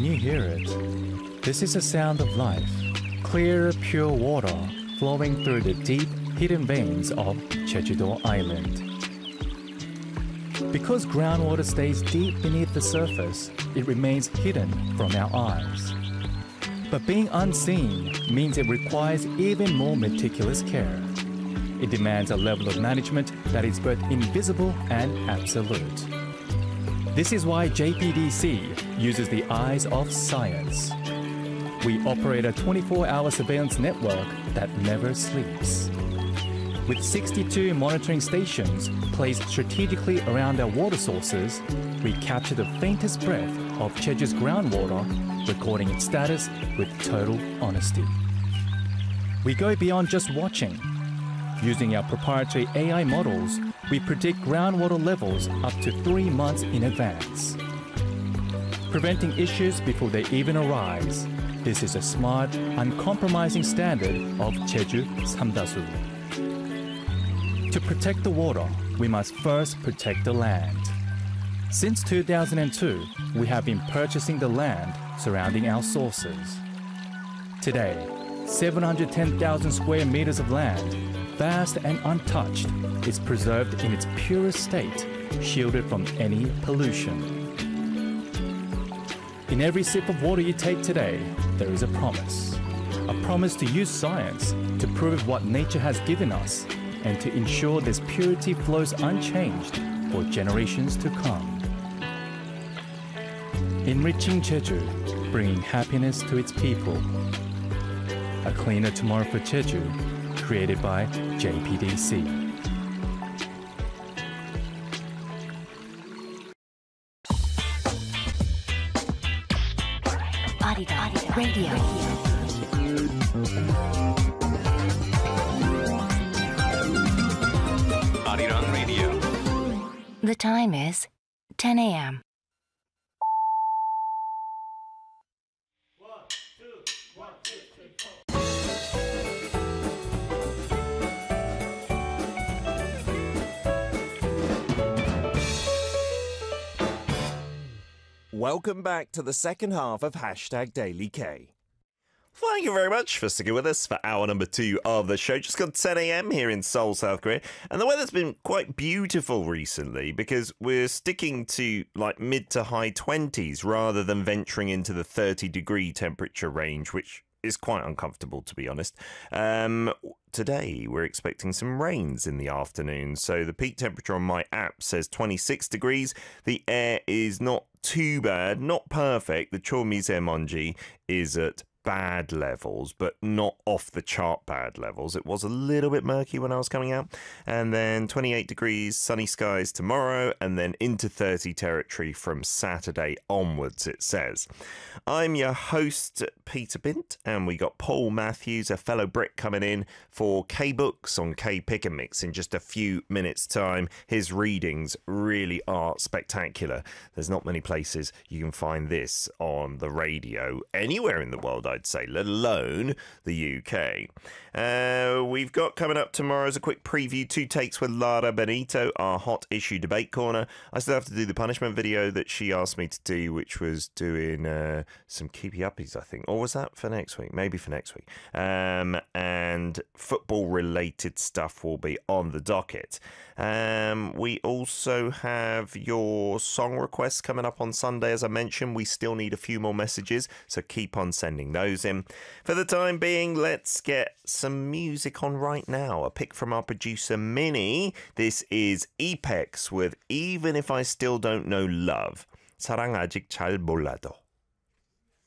Can you hear it? This is the sound of life. Clear, pure water flowing through the deep, hidden veins of Jeju-do Island. Because groundwater stays deep beneath the surface, it remains hidden from our eyes. But being unseen means it requires even more meticulous care. It demands a level of management that is both invisible and absolute. This is why JPDC uses the eyes of science. We operate a 24-hour surveillance network that never sleeps. With 62 monitoring stations placed strategically around our water sources, we capture the faintest breath of Jeju's groundwater, recording its status with total honesty. We go beyond just watching. Using our proprietary AI models, we predict groundwater levels up to 3 months in advance. Preventing issues before they even arise. This is a smart, uncompromising standard of Jeju Samdasu. To protect the water, we must first protect the land. Since 2002, we have been purchasing the land surrounding our sources. Today, 710,000 square meters of land, vast and untouched, is preserved in its purest state, shielded from any pollution. In every sip of water you take today, there is a promise. A promise to use science to prove what nature has given us and to ensure this purity flows unchanged for generations to come. Enriching Jeju, bringing happiness to its people. A cleaner tomorrow for Jeju, created by JPDC. Arirang Radio. Arirang Radio. The time is 10 a.m. Welcome back to the second half of Hashtag Daily K. Thank you very much for sticking with us for hour number 2 of the show. Just got 10 a.m. here in Seoul, South Korea. And the weather's been quite beautiful recently because we're sticking to like mid to high 20s rather than venturing into the 30-degree temperature range, which is quite uncomfortable, to be honest. Today, we're expecting some rains in the afternoon. So the peak temperature on my app says 26 degrees. The air is not too bad, not perfect. The Chomisemonji is at bad levels, but not off the chart bad levels. It was a little bit murky when I was coming out. And then 28 degrees, sunny skies tomorrow, and then into 30 territory from Saturday onwards, it says. I'm your host, Peter Bint, and we got Paul Matthews, a fellow Brit, coming in for K-Books on K-Pick and Mix in just a few minutes' time. His readings really are spectacular. There's not many places you can find this on the radio anywhere in the world, I'd say, let alone the UK. We've got coming up tomorrow as a quick preview, 2 takes with Lara Benito, our hot issue debate corner. I still have to do the punishment video that she asked me to do, which was doing some keepy uppies, I think. Or was that for next week? Maybe for next week. And football related stuff will be on the docket. We also have your song requests coming up on Sunday. As I mentioned, we still need a few more messages, so keep on sending those in. For the time being, let's get some music on right now. A pick from our producer Minnie. This is Epex with Even If I Still Don't Know Love. 사랑 아직 잘 몰라도.